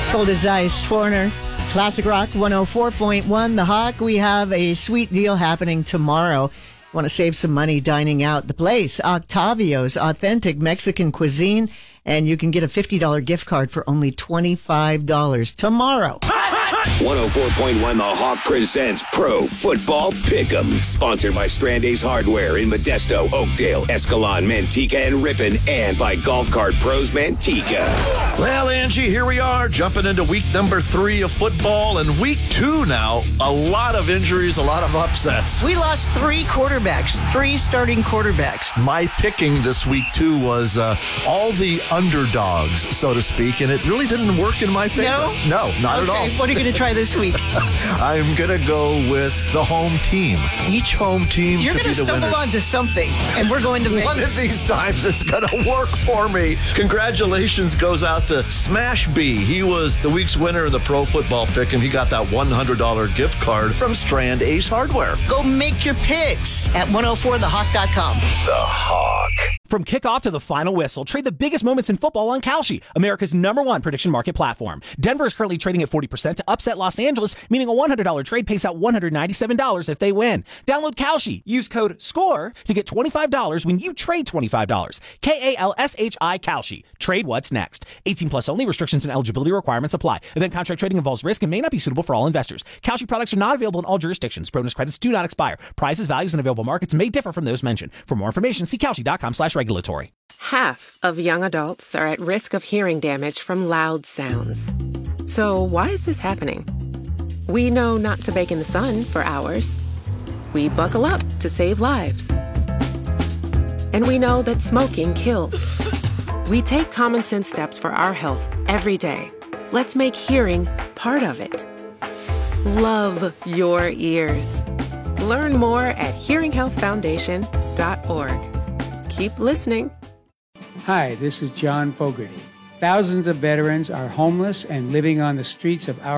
Cold as Ice, Foreigner, Classic Rock 104.1. The Hawk, we have a sweet deal happening tomorrow. Want to save some money dining out? The place, Octavio's, authentic Mexican cuisine, and you can get a $50 gift card for only $25 tomorrow. 104.1 The Hawk presents Pro Football Pick'em. Sponsored by Strand Ace Hardware in Modesto, Oakdale, Escalon, Manteca, and Ripon. And by Golf Cart Pros Manteca. Well, Angie, here we are jumping into week number 3 of football. And week 2 now, a lot of injuries, a lot of upsets. We lost 3 quarterbacks, 3 starting quarterbacks. My picking this week, too, was all the underdogs, so to speak. And it really didn't work in my favor. No, not at all. What are you going to try this week? I'm going to go with the home team. Each home team You're could going be to the winner. stumble onto something, and we're going to Vegas. One of these times it's going to work for me. Congratulations goes out to Smash B. He was the week's winner in the Pro Football Pick, and he got that $100 gift card from Strand Ace Hardware. Go make your picks at 104thehawk.com. The Hawk. From kickoff to the final whistle, trade the biggest moments in football on Kalshi, America's #1 prediction market platform. Denver is currently trading at 40% to upset Los Angeles, meaning a $100 trade pays out $197 if they win. Download Kalshi. Use code SCORE to get $25 when you trade $25. KALSHI Kalshi. Trade what's next. 18 plus only. Restrictions and eligibility requirements apply. Event contract trading involves risk and may not be suitable for all investors. Kalshi products are not available in all jurisdictions. Bonus credits do not expire. Prices, values, and available markets may differ from those mentioned. For more information, see Kalshi.com/regulatory. Half of young adults are at risk of hearing damage from loud sounds. So why is this happening? We know not to bake in the sun for hours. We buckle up to save lives. And we know that smoking kills. We take common sense steps for our health every day. Let's make hearing part of it. Love your ears. Learn more at hearinghealthfoundation.org. Keep listening. Hi, this is John Fogerty. Thousands of veterans are homeless and living on the streets of our